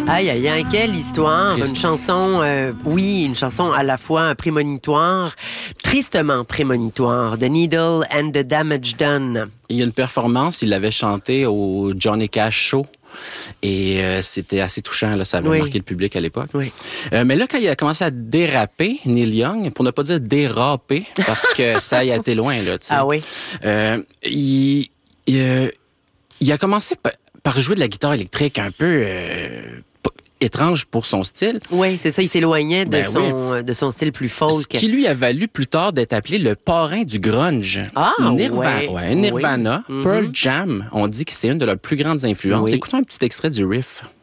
Aïe, aïe, aïe, quelle histoire. Triste. Une chanson, une chanson à la fois prémonitoire, tristement prémonitoire. The Needle and the Damage Done. Il y a une performance, il l'avait chanté au Johnny Cash Show. Et c'était assez touchant, là, ça avait marqué le public à l'époque. Oui. Mais là, quand il a commencé à déraper, Neil Young, pour ne pas dire déraper, parce que ça y a été loin, là, tu sais. Ah oui? Il a commencé par jouer de la guitare électrique un peu étrange pour son style. Oui, c'est ça, il s'éloignait de son style plus folk. Ce qui lui a valu plus tard d'être appelé le parrain du grunge. Ah, Nirvana, oui. Pearl Jam, on dit que c'est une de leurs plus grandes influences. Oui. Écoutons un petit extrait du riff.